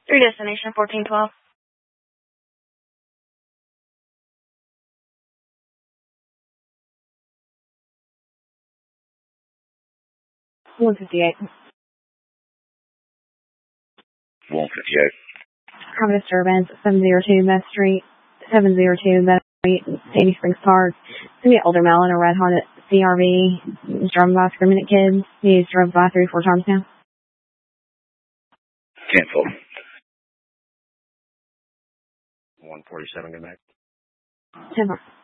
3 destination 1412. 158. 158. Have a disturbance, 702 Beth Street, 702 Beth Street, Sandy Springs Park. It's going to be an older male in a red Honda CRV. He's driving by screaming at kids. He's drove by 3 or 4 times now. Cancel. 147, good night. 10-4.